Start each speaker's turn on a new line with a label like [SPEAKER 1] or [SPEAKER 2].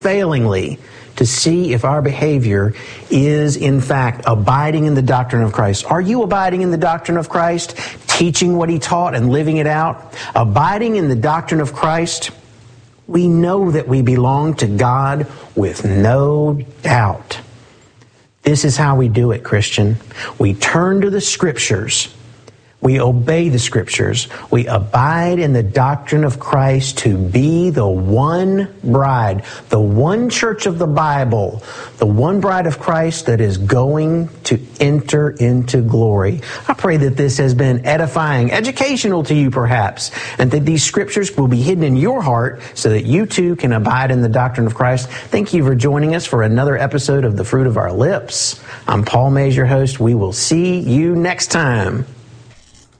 [SPEAKER 1] unfailingly to see if our behavior is, in fact, abiding in the doctrine of Christ. Are you abiding in the doctrine of Christ, teaching what He taught and living it out? Abiding in the doctrine of Christ, we know that we belong to God with no doubt. This is how we do it, Christian. We turn to the Scriptures. We obey the Scriptures. We abide in the doctrine of Christ to be the one bride, the one church of the Bible, the one bride of Christ that is going to enter into glory. I pray that this has been edifying, educational to you perhaps, and that these Scriptures will be hidden in your heart so that you too can abide in the doctrine of Christ. Thank you for joining us for another episode of The Fruit of Our Lips. I'm Paul Mays, your host. We will see you next time.